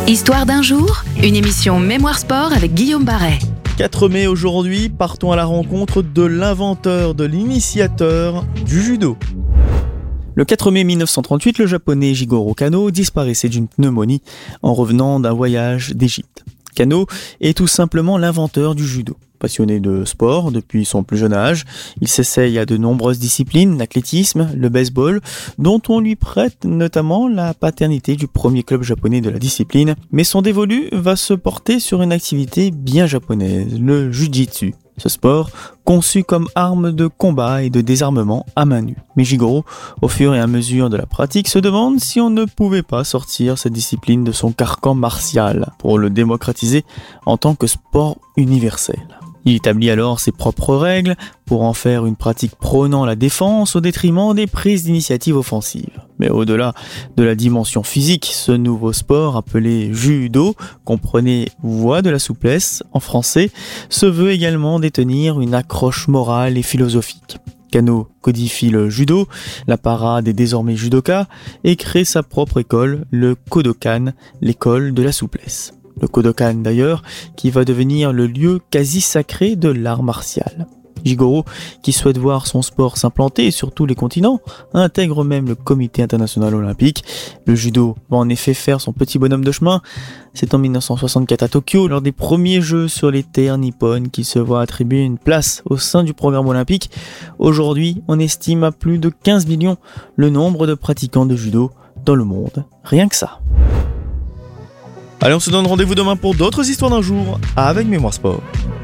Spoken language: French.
Histoire d'un jour, une émission Mémoire Sport avec Guillaume Barret. 4 mai aujourd'hui, partons à la rencontre de l'inventeur, de l'initiateur du judo. Le 4 mai 1938, le japonais Jigoro Kano disparaissait d'une pneumonie en revenant d'un voyage d'Égypte. Kano est tout simplement l'inventeur du judo. Passionné de sport depuis son plus jeune âge, il s'essaye à de nombreuses disciplines, l'athlétisme, le baseball, dont on lui prête notamment la paternité du premier club japonais de la discipline, mais son dévolu va se porter sur une activité bien japonaise, le jiu-jitsu. Ce sport, conçu comme arme de combat et de désarmement à main nue. Mais Jigoro, au fur et à mesure de la pratique, se demande si on ne pouvait pas sortir cette discipline de son carcan martial pour le démocratiser en tant que sport universel. Il établit alors ses propres règles pour en faire une pratique prônant la défense au détriment des prises d'initiative offensives. Mais au-delà de la dimension physique, ce nouveau sport appelé judo, comprenez voie de la souplesse en français, se veut également détenir une accroche morale et philosophique. Kano codifie le judo, la parade est désormais judoka, et crée sa propre école, le Kodokan, l'école de la souplesse. Le Kodokan d'ailleurs, qui va devenir le lieu quasi sacré de l'art martial. Jigoro, qui souhaite voir son sport s'implanter sur tous les continents, intègre même le comité international olympique. Le judo va en effet faire son petit bonhomme de chemin. C'est en 1964 à Tokyo, lors des premiers jeux sur les terres nippones, qu'il se voit attribuer une place au sein du programme olympique. Aujourd'hui, on estime à plus de 15 millions le nombre de pratiquants de judo dans le monde. Rien que ça. Allez, on se donne rendez-vous demain pour d'autres histoires d'un jour avec Mémoire Sport.